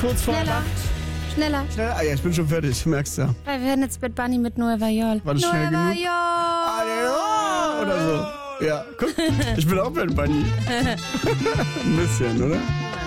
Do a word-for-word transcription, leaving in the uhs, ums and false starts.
kurz vor Schneller. acht. Schneller. Schneller? Ah ja, ich bin schon fertig, merkst du ja. Weil wir hören jetzt Bad Bunny mit Nueva York. War das schnell Nueva genug? York. Ah, ja, oder so. Ja, guck, ich bin auch Bad Bunny. Ein bisschen, oder?